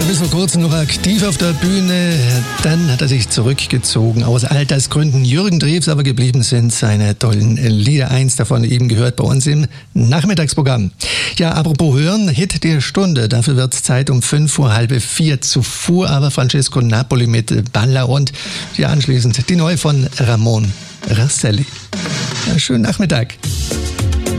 Bis vor kurzem noch aktiv auf der Bühne, dann hat er sich zurückgezogen aus Altersgründen. Jürgen Drews aber geblieben sind seine tollen Lieder. Eins davon eben gehört bei uns im Nachmittagsprogramm. Ja, apropos hören, Hit der Stunde. Dafür wird es Zeit um 5 Uhr, halb 4. Zuvor aber Francesco Napoli mit Balla und ja anschließend die neue von Ramon Rosselli. Ja, schönen Nachmittag.